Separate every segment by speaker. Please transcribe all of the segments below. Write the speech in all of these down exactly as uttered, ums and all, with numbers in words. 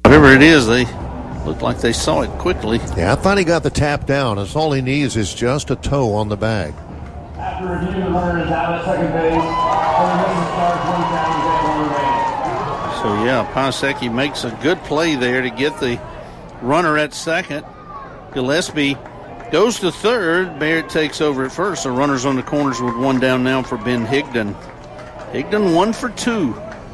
Speaker 1: Whatever it is, they looked like they saw it quickly.
Speaker 2: Yeah, I thought he got the tap down. That's all he needs is just a toe on the bag.
Speaker 3: After review, the runner is out at second base.
Speaker 1: So, yeah, Pasecki makes a good play there to get the runner at second. Gillespie goes to third. Barrett takes over at first. The runners on the corners with one down now for Ben Higdon. Higdon one for two.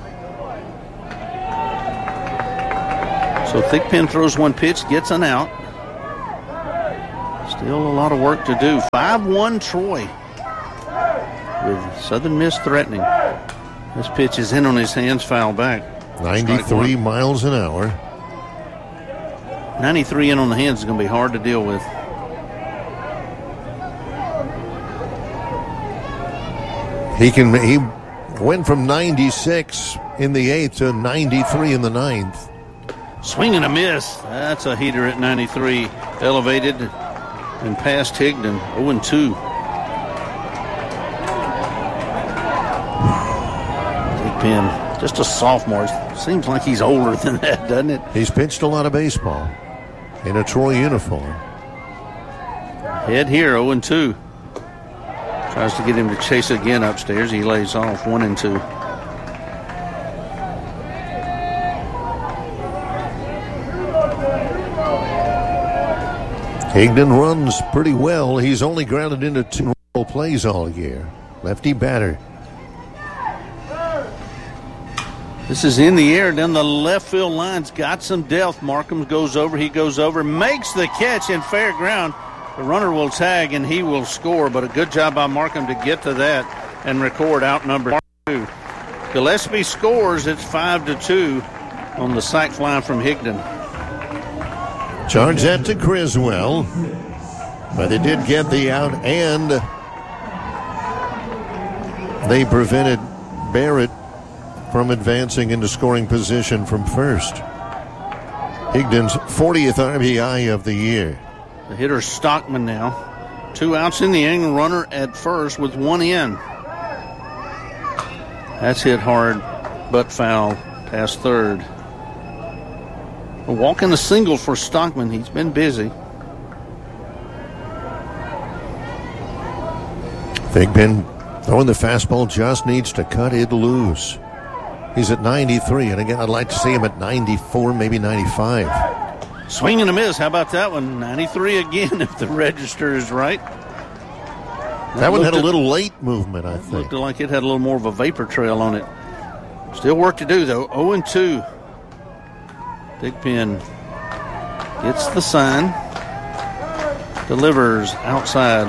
Speaker 1: So Thigpen throws one pitch, gets an out. Still a lot of work to do. five one Troy with Southern Miss threatening. This pitch is in on his hands, foul back.
Speaker 2: ninety-three miles an hour.
Speaker 1: ninety-three in on the hands is going to be hard to deal with.
Speaker 2: He can. He went from ninety-six in the eighth to ninety-three in the ninth.
Speaker 1: Swing and a miss. That's a heater at ninety-three. Elevated and past Higdon. oh and two. Thigpen, just a sophomore. Seems like he's older than that, doesn't it?
Speaker 2: He's pitched a lot of baseball in a Troy uniform.
Speaker 1: Head here, oh and two. Tries to get him to chase again upstairs. He lays off one and two.
Speaker 2: Higdon runs pretty well. He's only grounded into two plays all year. Lefty batter.
Speaker 1: This is in the air down the left field lines. Got some depth. Markham goes over. He goes over. Makes the catch in fair ground. The runner will tag and he will score. But a good job by Markham to get to that and record out number two. Gillespie scores. It's five to two on the sac fly from Higdon.
Speaker 2: Charge that to Criswell. But they did get the out, and they prevented Barrett from advancing into scoring position from first. Higdon's fortieth R B I of the year.
Speaker 1: The hitter Stockman now. Two outs in the inning, runner at first with one in. That's hit hard, but foul past third. A walk and a single for Stockman. He's been busy.
Speaker 2: Thigpen throwing the fastball, just needs to cut it loose. He's at ninety-three, and again, I'd like to see him at ninety-four, maybe ninety-five.
Speaker 1: Swing and a miss. How about that one? ninety-three again, if the register is right.
Speaker 2: That, that one had a little late movement, I think.
Speaker 1: Looked like it had a little more of a vapor trail on it. Still work to do, though. oh and two. Thigpen gets the sign. Delivers outside.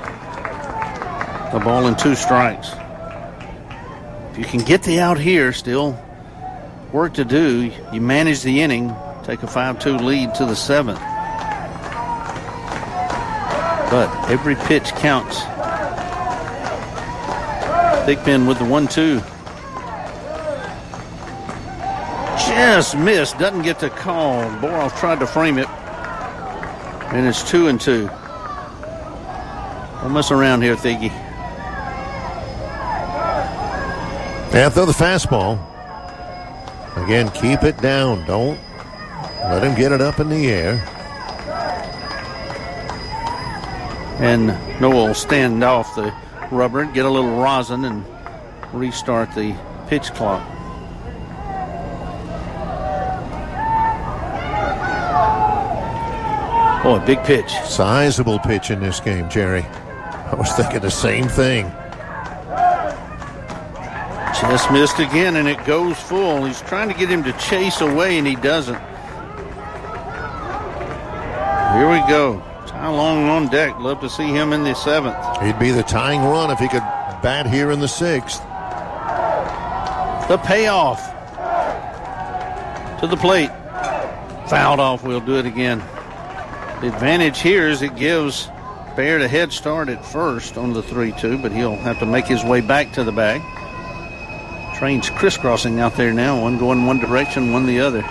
Speaker 1: The ball in two strikes. If you can get the out here, still work to do. You manage the inning. Take a five two lead to the seventh. But every pitch counts. Thigpen with the one two. Just missed. Doesn't get the call. Boroff tried to frame it. And it's two and two. Don't mess around here, Thiggy.
Speaker 2: Yeah, throw the fastball. Again, keep it down. Don't let him get it up in the air.
Speaker 1: And Noah will stand off the rubber, get a little rosin, and restart the pitch clock. Oh, a big pitch.
Speaker 2: Sizable pitch in this game, Jerry. I was thinking the same thing.
Speaker 1: Just missed again, and it goes full. He's trying to get him to chase away, and he doesn't. Here we go. Ty Long on deck. Love to see him in the seventh.
Speaker 2: He'd be the tying run if he could bat here in the sixth.
Speaker 1: The payoff. To the plate. Fouled off. We'll do it again. The advantage here is it gives Baird a head start at first on the three two, but he'll have to make his way back to the bag. Trains crisscrossing out there now. One going one direction, one the other.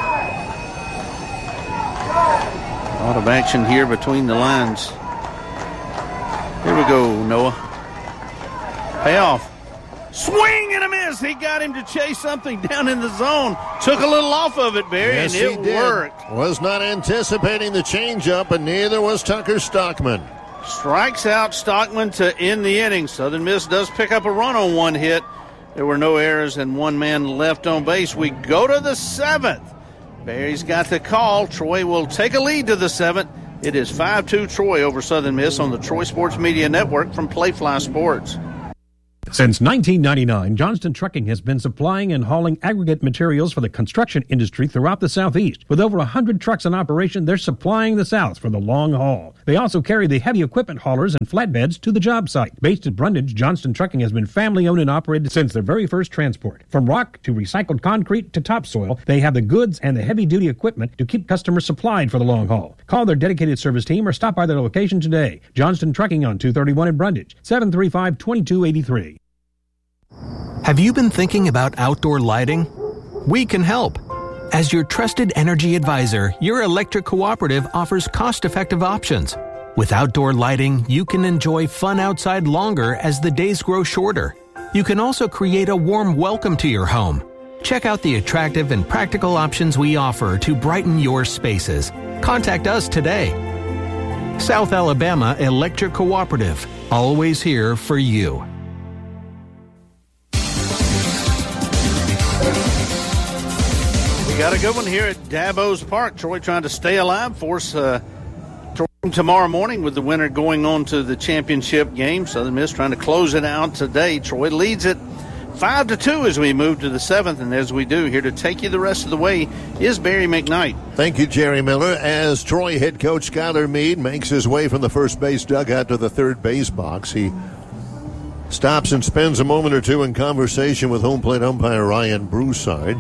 Speaker 1: A lot of action here between the lines. Here we go, Noah. Payoff. Swing and a miss. He got him to chase something down in the zone. Took a little off of it, Barry,
Speaker 2: yes,
Speaker 1: and it
Speaker 2: he did.
Speaker 1: worked.
Speaker 2: Was not anticipating the changeup, and neither was Tucker Stockman.
Speaker 1: Strikes out Stockman to end the inning. Southern Miss does pick up a run on one hit. There were no errors and one man left on base. We go to the seventh. Barry's got the call. Troy will take a lead to the seventh. It is five two Troy over Southern Miss on the Troy Sports Media Network from Playfly Sports.
Speaker 4: Since nineteen ninety-nine, Johnston Trucking has been supplying and hauling aggregate materials for the construction industry throughout the Southeast. With over one hundred trucks in operation, they're supplying the South for the long haul. They also carry the heavy equipment haulers and flatbeds to the job site. Based at Brundage, Johnston Trucking has been family-owned and operated since their very first transport. From rock to recycled concrete to topsoil, they have the goods and the heavy-duty equipment to keep customers supplied for the long haul. Call their dedicated service team or stop by their location today. Johnston Trucking on two thirty-one in Brundage, seven three five, two two eight three.
Speaker 5: Have you been thinking about outdoor lighting? We can help. As your trusted energy advisor, your electric cooperative offers cost-effective options. With outdoor lighting, you can enjoy fun outside longer as the days grow shorter. You can also create a warm welcome to your home. Check out the attractive and practical options we offer to brighten your spaces. Contact us today. South Alabama Electric Cooperative, always here for you.
Speaker 1: We got a good one here at Dabo's Park. Troy trying to stay alive, force uh, Troy tomorrow morning with the winner going on to the championship game. Southern Miss trying to close it out today. Troy leads it five to two as we move to the seventh, and as we do, here to take you the rest of the way is Barry McKnight.
Speaker 2: Thank you, Jerry Miller. As Troy head coach Skylar Meade makes his way from the first base dugout to the third base box, he stops and spends a moment or two in conversation with home plate umpire Ryan Broussard.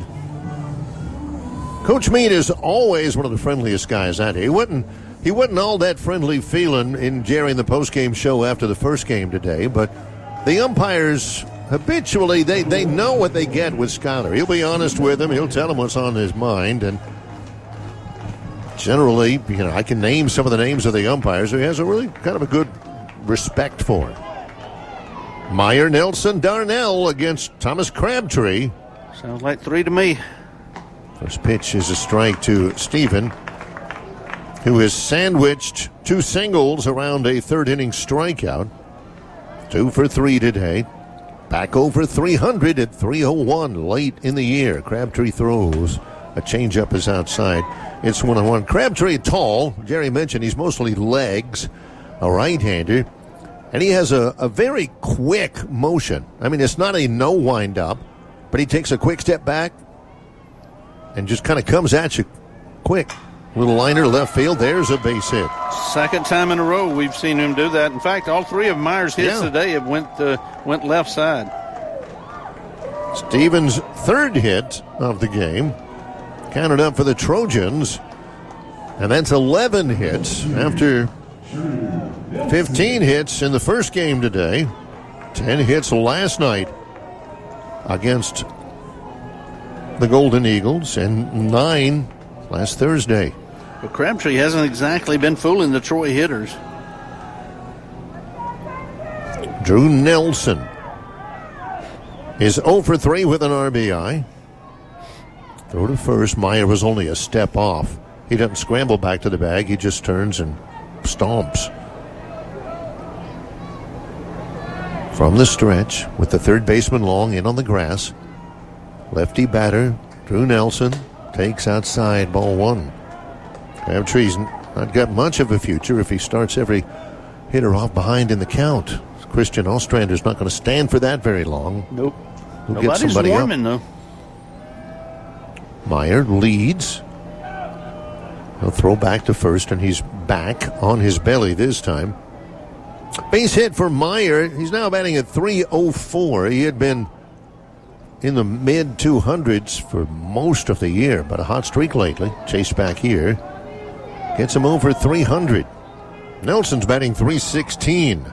Speaker 2: Coach Meade is always one of the friendliest guys out here. He wasn't, he wasn't all that friendly feeling in Jerry in the postgame show after the first game today, but the umpires habitually, they, they know what they get with Skylar. He'll be honest with them. He'll tell them what's on his mind, and generally, you know, I can name some of the names of the umpires who he has a really kind of a good respect for. Meyer, Nelson, Darnell against Thomas Crabtree.
Speaker 1: Sounds like three to me.
Speaker 2: First pitch is a strike to Stephen, who has sandwiched two singles around a third inning strikeout. Two for three today. Back over three hundred at three oh one late in the year. Crabtree throws. A changeup is outside. It's one on one. Crabtree tall. Jerry mentioned he's mostly legs. A right-hander. And he has a, a very quick motion. I mean, it's not a no wind-up, but he takes a quick step back and just kind of comes at you quick. Little liner left field. There's a base hit.
Speaker 1: Second time in a row we've seen him do that. In fact, all three of Meyer's hits
Speaker 2: yeah.
Speaker 1: today have went uh, went left side.
Speaker 2: Stevens' third hit of the game. Counted up for the Trojans. And that's eleven hits after fifteen hits in the first game today. ten hits last night against the Golden Eagles, and nine last Thursday.
Speaker 1: But Crabtree hasn't exactly been fooling the Troy hitters.
Speaker 2: Drew Nelson is oh for three with an R B I. Throw to first. Meyer was only a step off. He doesn't scramble back to the bag. He just turns and stomps. From the stretch, with the third baseman Long in on the grass, lefty batter Drew Nelson takes outside, ball one. Crabtree's not got much of a future if he starts every hitter off behind in the count. Christian Ostrander's not going to stand for that very long.
Speaker 1: Nope.
Speaker 2: He'll
Speaker 1: Nobody's
Speaker 2: get somebody
Speaker 1: warming,
Speaker 2: up.
Speaker 1: though.
Speaker 2: Meyer leads. He'll throw back to first, and he's back on his belly this time. Base hit for Meyer. He's now batting at three oh four. He had been in the mid two hundreds for most of the year, but a hot streak lately. Chased back here. Gets him over three hundred. Nelson's batting three sixteen.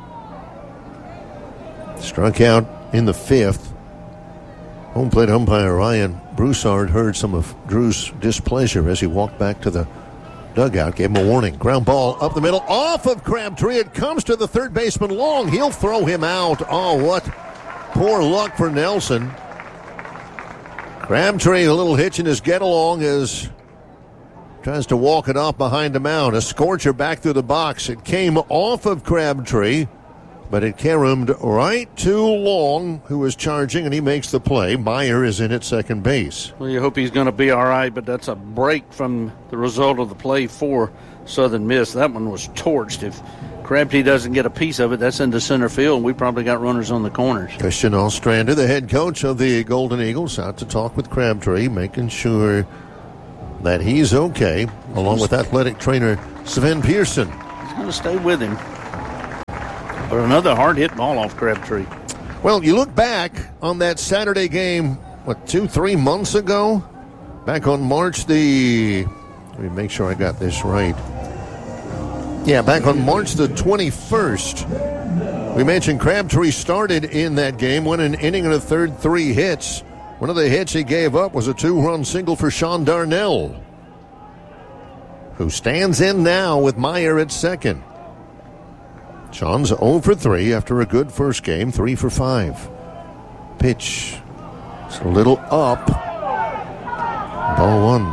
Speaker 2: Struck out in the fifth. Home plate umpire Ryan Broussard heard some of Drew's displeasure as he walked back to the dugout. Gave him a warning. Ground ball up the middle. Off of Crabtree. It comes to the third baseman Long. He'll throw him out. Oh, what poor luck for Nelson. Crabtree, a little hitch in his get-along as tries to walk it off behind the mound. A scorcher back through the box. It came off of Crabtree, but it caromed right to Long, who was charging, and he makes the play. Meyer is in at second base.
Speaker 1: Well, you hope he's going to be all right, but that's a break from the result of the play for Southern Miss. That one was torched. If Crabtree doesn't get a piece of it, that's into center field, and we probably got runners on the corners.
Speaker 2: Christian Ostrander, the head coach of the Golden Eagles, out to talk with Crabtree, making sure that he's okay, along with athletic trainer Sven Pearson.
Speaker 1: He's going to stay with him. But another hard-hit ball off Crabtree.
Speaker 2: Well, you look back on that Saturday game, what, two, three months ago? Back on March the... Let me make sure I got this right. Yeah, back on March the twenty-first, we mentioned Crabtree started in that game, went an inning and a third, three hits. One of the hits he gave up was a two-run single for Sean Darnell, who stands in now with Meyer at second. Sean's oh for three after a good first game, three for five. Pitch. It's a little up. Ball one.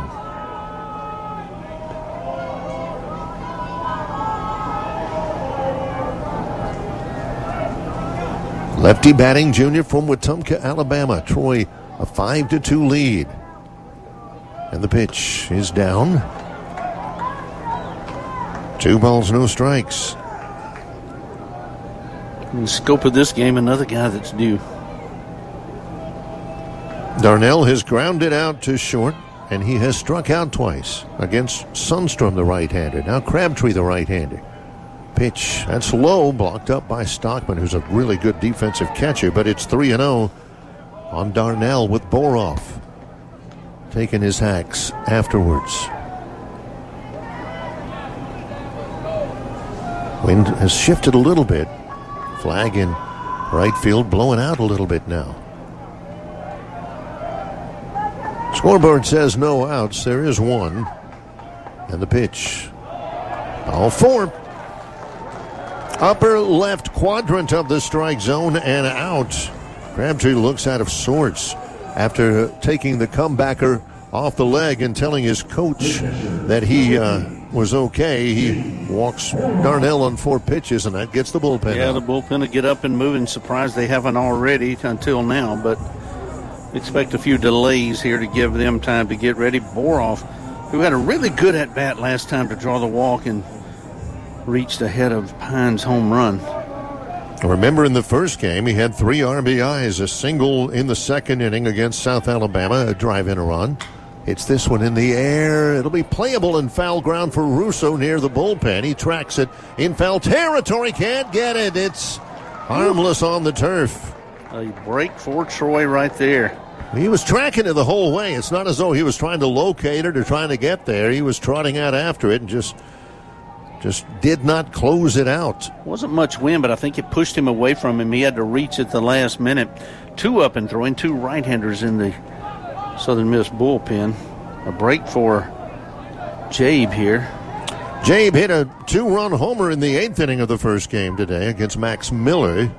Speaker 2: Lefty batting, junior from Wetumpka, Alabama. Troy, a five to two lead. And the pitch is down. Two balls, no strikes.
Speaker 1: In the scope of this game, another guy that's due.
Speaker 2: Darnell has grounded out to short, and he has struck out twice against Sundstrom, the right-hander. Now Crabtree, the right-hander. Pitch, that's low, blocked up by Stockman, who's a really good defensive catcher, but it's three and oh on Darnell with Boroff taking his hacks afterwards. Wind has shifted a little bit. Flag in right field, blowing out a little bit now. Scoreboard says no outs. There is one. And the pitch. Ball four. Upper left quadrant of the strike zone and out. Crabtree looks out of sorts after taking the comebacker off the leg and telling his coach that he uh, was okay. He walks Darnell on four pitches, and that gets the bullpen
Speaker 1: Yeah,
Speaker 2: out.
Speaker 1: the bullpen to get up and moving. Surprised they haven't already until now, but expect a few delays here to give them time to get ready. Boroff, who had a really good at-bat last time to draw the walk and reached ahead of Pine's home run.
Speaker 2: Remember, in the first game, he had three R B Is, a single in the second inning against South Alabama, a drive-in run. It's this one in the air. It'll be playable in foul ground for Russo near the bullpen. He tracks it in foul territory. Can't get it. It's harmless on the turf.
Speaker 1: A break for Troy right there.
Speaker 2: He was tracking it the whole way. It's not as though he was trying to locate it or trying to get there. He was trotting out after it and just... Just did not close it out.
Speaker 1: Wasn't much wind, but I think it pushed him away from him. He had to reach at the last minute. Two up and throwing, two right-handers in the Southern Miss bullpen. A break for Jabe here.
Speaker 2: Jabe hit a two-run homer in the eighth inning of the first game today against Max Miller.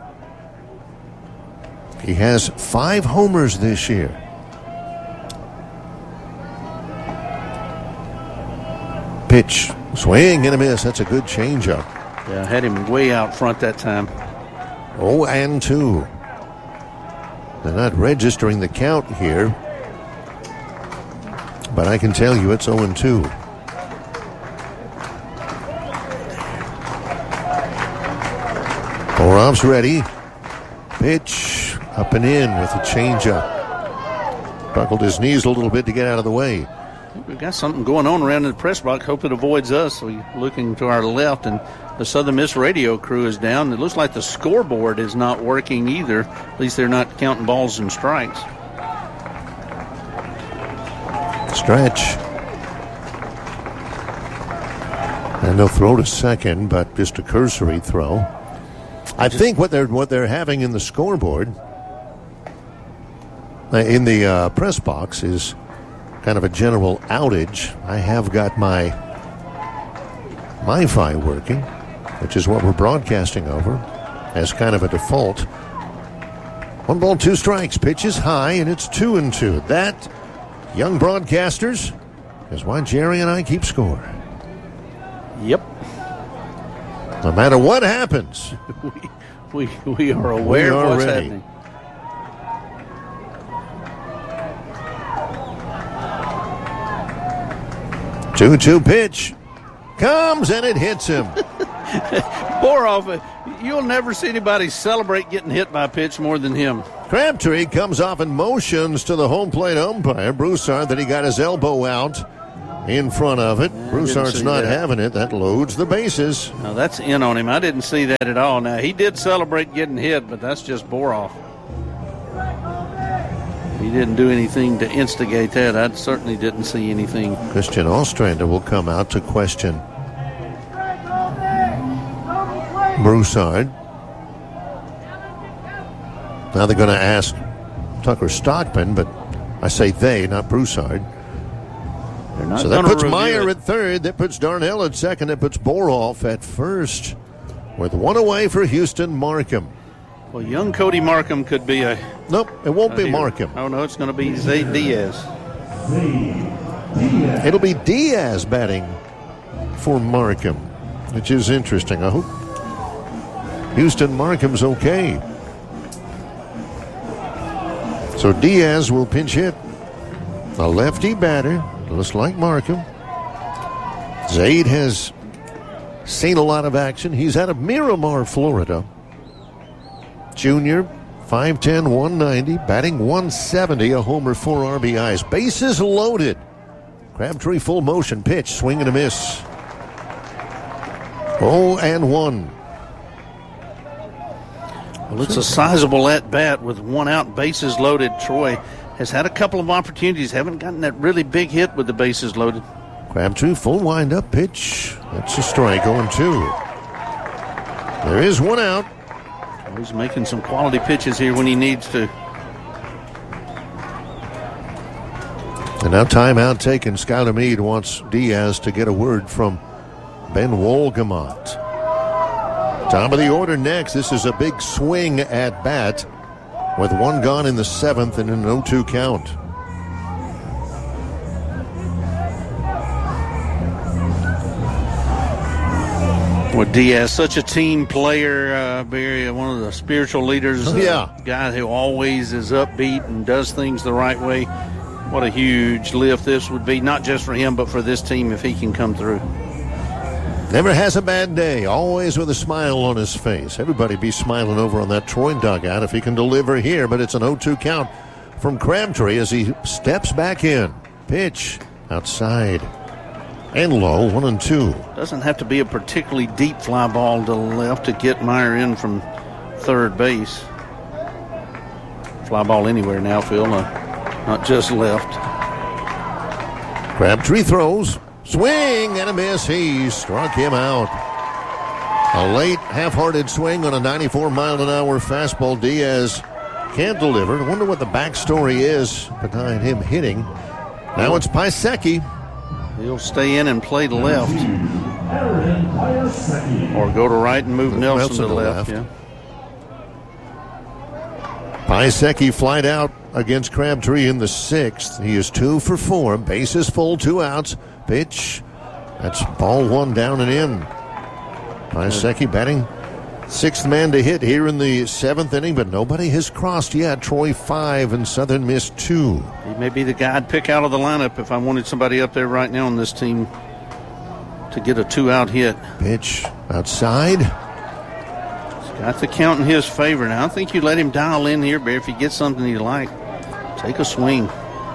Speaker 2: He has five homers this year. Pitch. Swing and a miss. That's a good changeup.
Speaker 1: Yeah, had him way out front that time.
Speaker 2: oh and two. They're not registering the count here, but I can tell you it's oh and two. Boroff's ready. Pitch up and in with a changeup. Buckled his knees a little bit to get out of the way.
Speaker 1: We've got something going on around in the press box. Hope it avoids us. We're looking to our left, and the Southern Miss radio crew is down. It looks like the scoreboard is not working either. At least they're not counting balls and strikes.
Speaker 2: Stretch. And they'll throw to second, but just a cursory throw. I think what they're what they're having in the scoreboard, in the uh, press box, is kind of a general outage. I have got my MiFi working, which is what we're broadcasting over, as kind of a default. One ball, two strikes. Pitch is high, and it's two and two. That, young broadcasters, is why Jerry and I keep score.
Speaker 1: Yep.
Speaker 2: No matter what happens,
Speaker 1: we, we, we are aware
Speaker 2: we are
Speaker 1: of what's
Speaker 2: ready.
Speaker 1: happening.
Speaker 2: two two pitch. Comes, and it hits him.
Speaker 1: Boroff, you'll never see anybody celebrate getting hit by a pitch more than him.
Speaker 2: Crabtree comes off and motions to the home plate umpire, Broussard, that he got his elbow out in front of it.
Speaker 1: Yeah,
Speaker 2: Broussard's not
Speaker 1: that.
Speaker 2: having it. That loads the bases.
Speaker 1: Now, that's in on him. I didn't see that at all. Now, he did celebrate getting hit, but that's just Boroff. He didn't do anything to instigate that. I certainly didn't see anything.
Speaker 2: Christian Ostrander will come out to question Broussard. Now they're going to ask Tucker Stockman, but I say they, not Broussard.
Speaker 1: They're not
Speaker 2: So that
Speaker 1: gonna
Speaker 2: puts
Speaker 1: review
Speaker 2: Meyer
Speaker 1: it.
Speaker 2: at third. That puts Darnell at second. That puts Boroff at first. With one away for Houston Markham.
Speaker 1: Well, young Cody Markham could be a...
Speaker 2: Nope, it won't be
Speaker 1: a-
Speaker 2: Markham.
Speaker 1: Oh, no, it's going to be Zay Diaz.
Speaker 2: It'll be Diaz batting for Markham, which is interesting. I hope Houston Markham's okay. So Diaz will pinch hit. A lefty batter, looks like Markham. Zaid has seen a lot of action. He's out of Miramar, Florida. Junior, five ten, one ninety, batting one seventy, a homer, four R B Is. Bases loaded. Crabtree full motion pitch, swing and a miss. oh and one.
Speaker 1: Well, it's a sizable at-bat with one out, bases loaded. Troy has had a couple of opportunities, haven't gotten that really big hit with the bases loaded.
Speaker 2: Crabtree full wind-up pitch. That's a strike, oh and two. There is one out.
Speaker 1: Well, he's making some quality pitches here when he needs to.
Speaker 2: And now timeout taken. Skylar Meade wants Diaz to get a word from Ben Wolgamott. Top of the order next. This is a big swing at bat with one gone in the seventh and an oh two count.
Speaker 1: Well, Diaz, such a team player, uh, Barry, one of the spiritual leaders.
Speaker 2: Oh, yeah.
Speaker 1: Uh, guy who always is upbeat and does things the right way. What a huge lift this would be, not just for him, but for this team if he can come through.
Speaker 2: Never has a bad day, always with a smile on his face. Everybody be smiling over on that Troy dugout if he can deliver here, but it's an oh two count from Crabtree as he steps back in. Pitch outside and low, one and two.
Speaker 1: Doesn't have to be a particularly deep fly ball to the left to get Meyer in from third base. Fly ball anywhere now, Phil, uh, not just left.
Speaker 2: Crabtree throws. Swing and a miss. He struck him out. A late, half-hearted swing on a ninety-four mile an hour fastball. Diaz can't deliver. I wonder what the backstory is behind him hitting. Now it's Pisecki.
Speaker 1: He'll stay in and play to left. Or go to right and move Nelson,
Speaker 2: Nelson
Speaker 1: to
Speaker 2: to
Speaker 1: left.
Speaker 2: left.
Speaker 1: Yeah.
Speaker 2: Pisecki flied out against Crabtree in the sixth. He is two for four. Bases full, two outs. Pitch. That's ball one down and in. Pisecki batting sixth man to hit here in the seventh inning, but nobody has crossed yet. Troy five and Southern Miss two.
Speaker 1: He may be the guy I'd pick out of the lineup if I wanted somebody up there right now on this team to get a two-out hit.
Speaker 2: Pitch outside.
Speaker 1: He's got the count in his favor. Now, I think you let him dial in here, Bear. If he gets something you like, take a swing.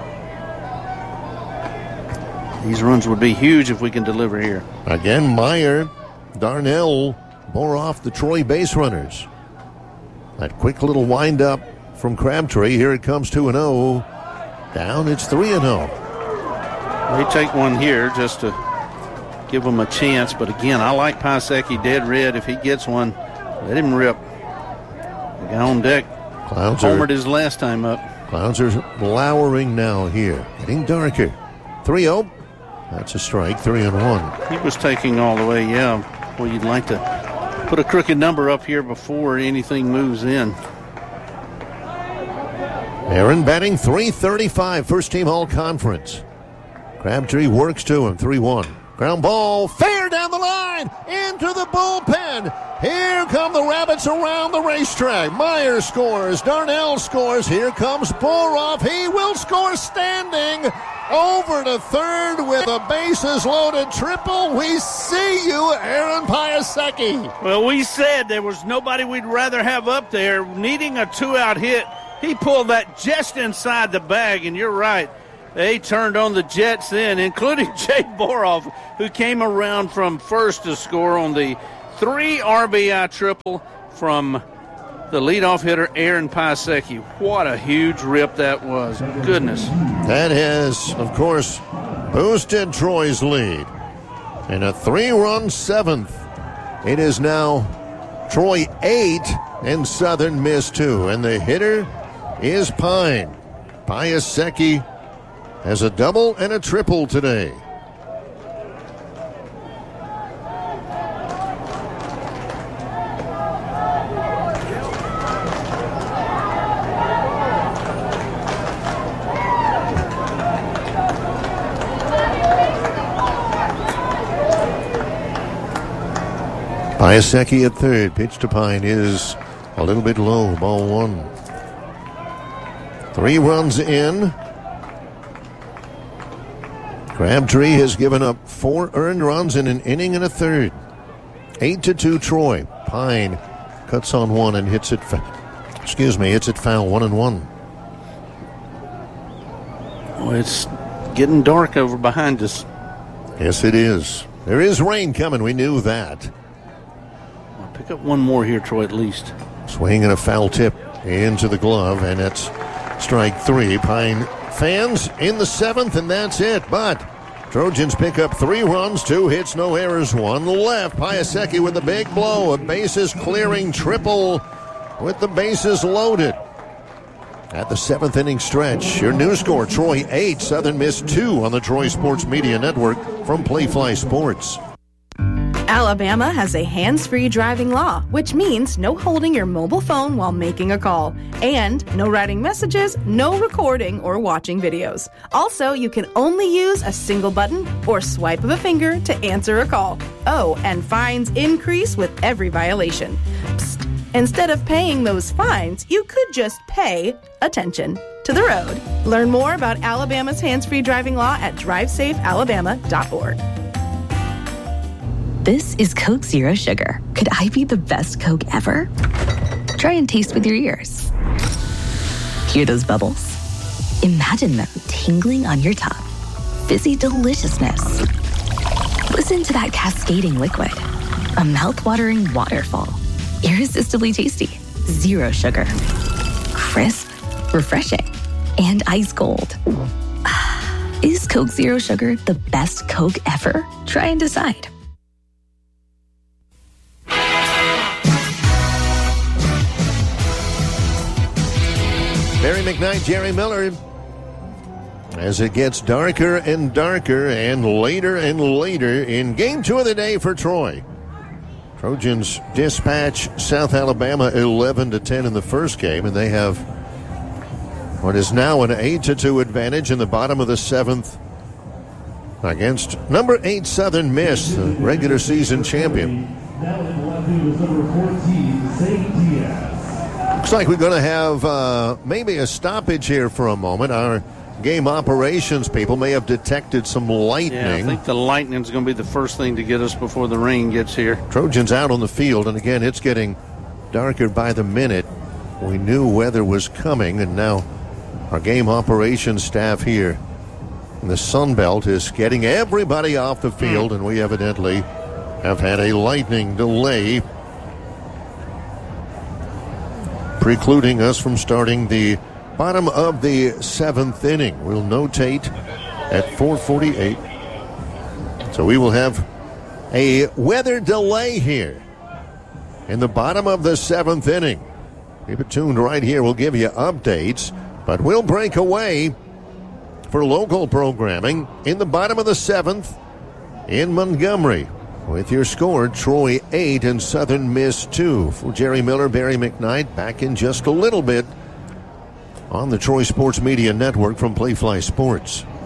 Speaker 1: These runs would be huge if we can deliver here.
Speaker 2: Again, Meyer, Darnell, bore off the Troy base runners. That quick little windup from Crabtree. Here it comes two and oh. Down, it's three and oh.
Speaker 1: They take one here just to give him a chance. But again, I like Pisecki dead red. If he gets one, let him rip. The guy on deck
Speaker 2: Clouds are,
Speaker 1: homered his last time up.
Speaker 2: clouds are lowering now here. Getting darker. three oh. That's a strike, three and one.
Speaker 1: He was taking all the way, yeah. Well, you'd like to put a crooked number up here before anything moves in.
Speaker 2: Aaron batting three thirty-five, first team all conference. Crabtree works to him, three one. Ground ball, fair down the line, into the bullpen. Here come the Rabbits around the racetrack. Meyer scores, Darnell scores. Here comes Boroff. He will score standing. Over to third with a bases loaded triple. We see you, Aaron Piasecki.
Speaker 1: Well, we said there was nobody we'd rather have up there needing a two-out hit. He pulled that just inside the bag, and you're right. They turned on the Jets then, including Jay Boroff, who came around from first to score on the three R B I triple from the leadoff hitter, Aaron Piasecki. What a huge rip that was. Goodness.
Speaker 2: That has, of course, boosted Troy's lead. In a three-run seventh, it is now Troy eight and Southern Miss two. And the hitter is Pine. Piasecki has a double and a triple today. Piasecki at third. Pitch to Pine is a little bit low. Ball one. Three runs in. Crabtree has given up four earned runs in an inning and a third. Eight to two Troy. Pine cuts on one and hits it. Fa- excuse me, hits it foul. One and one.
Speaker 1: Oh, it's getting dark over behind us.
Speaker 2: Yes, it is. There is rain coming. We knew that.
Speaker 1: I'll pick up one more here, Troy, at least.
Speaker 2: Swing and a foul tip into the glove, and it's strike three. Pine fans in the seventh, and that's it. But Trojans pick up three runs, two hits, no errors, one left. Piasecki with a big blow, a bases clearing triple with the bases loaded. At the seventh inning stretch, your new score, Troy eight, Southern Miss two on the Troy Sports Media Network from Playfly Sports.
Speaker 6: Alabama has a hands-free driving law, which means no holding your mobile phone while making a call. And no writing messages, no recording or watching videos. Also, you can only use a single button or swipe of a finger to answer a call. Oh, and fines increase with every violation. Psst. Instead of paying those fines, you could just pay attention to the road. Learn more about Alabama's hands-free driving law at drive safe alabama dot org.
Speaker 7: This is Coke Zero Sugar. Could I be the best Coke ever? Try and taste with your ears. Hear those bubbles? Imagine them tingling on your tongue. Fizzy deliciousness. Listen to that cascading liquid. A mouth-watering waterfall. Irresistibly tasty. Zero sugar. Crisp, refreshing, and ice cold. Is Coke Zero Sugar the best Coke ever? Try and decide.
Speaker 2: Barry McKnight, Jerry Miller. As it gets darker and darker and later and later in game two of the day for Troy. Trojans dispatch South Alabama eleven to ten in the first game, and they have what is now an eight to two advantage in the bottom of the seventh against number eight Southern Miss, the regular season champion.
Speaker 3: Now in left field is number fourteen, Zane Diaz.
Speaker 2: Looks like we're going to have uh, maybe a stoppage here for a moment. Our game operations people may have detected some lightning.
Speaker 1: Yeah, I think the lightning's going to be the first thing to get us before the rain gets here.
Speaker 2: Trojans out on the field, and again, it's getting darker by the minute. We knew weather was coming, and now our game operations staff here in the Sun Belt is getting everybody off the field, and we evidently have had a lightning delay precluding us from starting the bottom of the seventh inning. We'll notate at four forty-eight. So we will have a weather delay here in the bottom of the seventh inning. Keep it tuned right here. We'll give you updates, but we'll break away for local programming in the bottom of the seventh in Montgomery. With your score, Troy eight and Southern Miss two. For Jerry Miller, Barry McKnight, back in just a little bit on the Troy Sports Media Network from Playfly Sports.